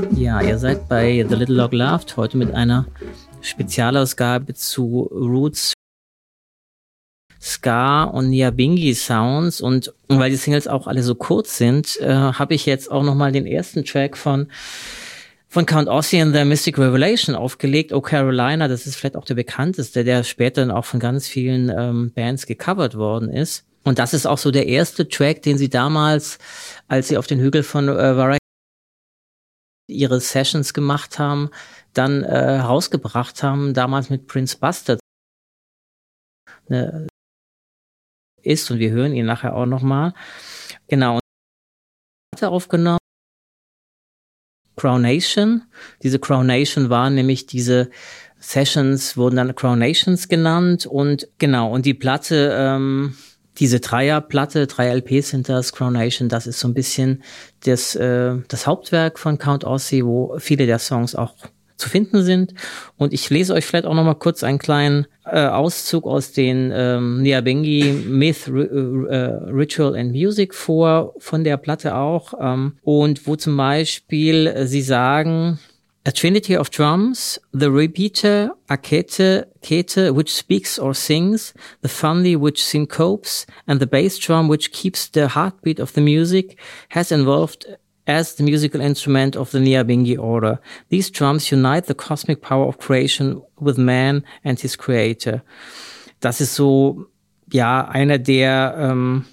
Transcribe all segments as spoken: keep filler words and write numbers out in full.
Ja, ihr seid bei The Little Dog Laughed heute mit einer Spezialausgabe zu Roots, Ska und Nyabinghi Sounds, und weil die Singles auch alle so kurz sind, äh, habe ich jetzt auch nochmal den ersten Track von von Count Ossie and the Mystic Revelation aufgelegt. Oh Carolina, das ist vielleicht auch der bekannteste, der später dann auch von ganz vielen ähm, Bands gecovert worden ist. Und das ist auch so der erste Track, den sie damals, als sie auf den Hügel von äh, Warwick ihre Sessions gemacht haben, dann äh, rausgebracht haben, damals mit Prince Buster ne, ist, und wir hören ihn nachher auch nochmal. Genau. Und hat er aufgenommen Crownation. Diese Crownation waren nämlich diese Sessions, wurden dann Crownations genannt, und genau, und die Platte, ähm, diese Dreierplatte, drei L Ps sind das, Crownation, das ist so ein bisschen das, äh, das Hauptwerk von Count Ossie, wo viele der Songs auch zu finden sind. Und ich lese euch vielleicht auch noch mal kurz einen kleinen äh, Auszug aus den ähm, Nyabinghi Myth, R- äh, Ritual and Music vor, von der Platte auch. Ähm, und wo zum Beispiel äh, sie sagen: A trinity of drums, the repeater, a kete, kete, which speaks or sings, the fundi, which syncopes, and the bass drum, which keeps the heartbeat of the music, has evolved as the musical instrument of the Nyabinghi order. These drums unite the cosmic power of creation with man and his creator. Das ist so, ja, einer der ähm,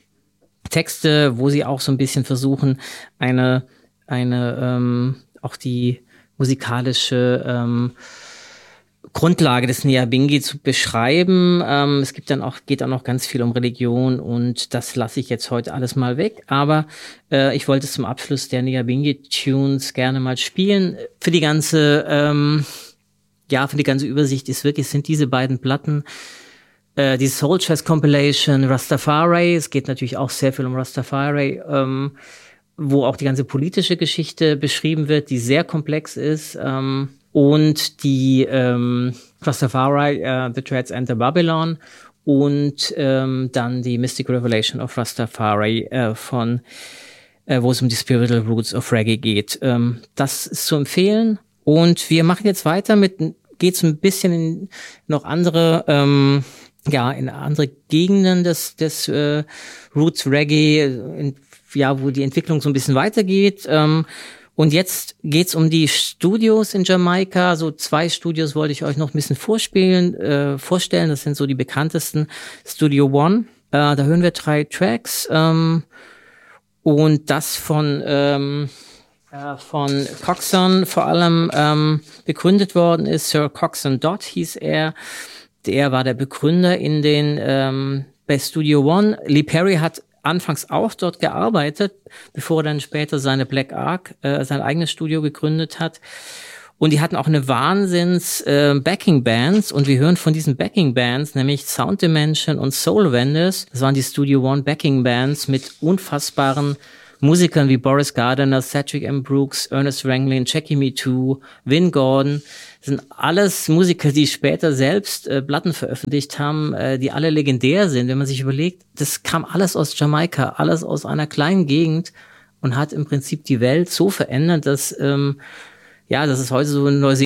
Texte, wo sie auch so ein bisschen versuchen, eine, eine, ähm, auch die musikalische ähm, Grundlage des Nyabinghi zu beschreiben. Ähm, es gibt dann auch, geht dann auch ganz viel um Religion, und das lasse ich jetzt heute alles mal weg. Aber äh, ich wollte zum Abschluss der Nyabinghi-Tunes gerne mal spielen. Für die ganze, ähm, ja, für die ganze Übersicht ist wirklich, sind diese beiden Platten, äh, die Soul Jazz Compilation, Rastafari. Es geht natürlich auch sehr viel um Rastafari, ähm, wo auch die ganze politische Geschichte beschrieben wird, die sehr komplex ist, ähm, und die ähm, Rastafari, uh, The Dreads Enter Babylon, und ähm, dann die Mystic Revelation of Rastafari, äh, von äh, wo es um die Spiritual Roots of Reggae geht. Ähm, das ist zu empfehlen, und wir machen jetzt weiter mit, geht's ein bisschen in noch andere, ähm, ja, in andere Gegenden des des äh, Roots Reggae, in, ja, wo die Entwicklung so ein bisschen weitergeht. Ähm, und jetzt geht's um die Studios in Jamaika. So zwei Studios wollte ich euch noch ein bisschen vorspielen, äh, vorstellen. Das sind so die bekanntesten. Studio One. Äh, da hören wir drei Tracks. Ähm, und das von ähm, äh, von Coxsone vor allem ähm, begründet worden ist. Sir Coxsone Dodd hieß er. Der war der Begründer in den ähm, bei Studio One. Lee Perry hat anfangs auch dort gearbeitet, bevor er dann später seine Black Ark, äh, sein eigenes Studio gegründet hat. Und die hatten auch eine Wahnsinns äh, Backing-Bands, und wir hören von diesen Backing-Bands, nämlich Sound Dimension und Soul Vendors. Das waren die Studio One Backing-Bands mit unfassbaren Musikern wie Boris Gardiner, Cedric M. Brooks, Ernest Ranglin, Jackie Me Too, Vin Gordon. Das sind alles Musiker, die später selbst äh, Platten veröffentlicht haben, äh, die alle legendär sind. Wenn man sich überlegt, das kam alles aus Jamaika, alles aus einer kleinen Gegend, und hat im Prinzip die Welt so verändert, dass ähm, ja, das ist heute so in Neuseeland.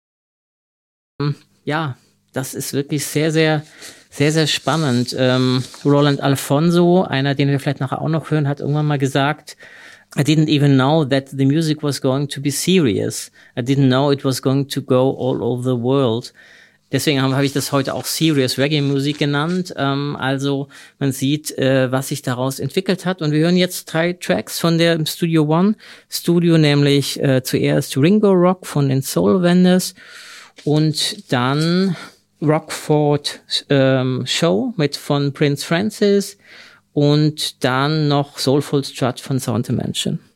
Ja, das ist wirklich sehr, sehr, sehr, sehr spannend. Ähm, Roland Alfonso, einer, den wir vielleicht nachher auch noch hören, hat irgendwann mal gesagt: I didn't even know that the music was going to be serious. I didn't know it was going to go all over the world. Deswegen habe hab ich das heute auch Serious Reggae Music genannt. Ähm, also man sieht, äh, was sich daraus entwickelt hat. Und wir hören jetzt drei Tracks von der Studio One Studio, nämlich äh, zuerst Ringo Rock von den Soul Vendors, und dann Rockford ähm, Show mit von Prince Francis, und dann noch Soulful Strut von Sound Dimension.